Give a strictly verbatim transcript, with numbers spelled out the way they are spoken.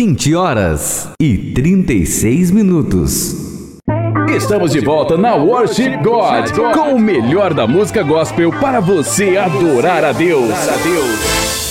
vinte horas e trinta e seis minutos. Estamos de volta na Worship God, com o melhor da música gospel para você adorar a Deus.